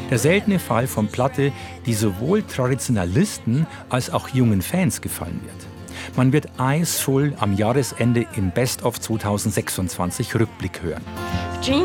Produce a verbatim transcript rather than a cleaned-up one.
Der seltene Fall von Platte, die sowohl Traditionalisten als auch jungen Fans gefallen wird. Man wird Eyes Full am Jahresende im Best of zweitausendsechsundzwanzig Rückblick hören.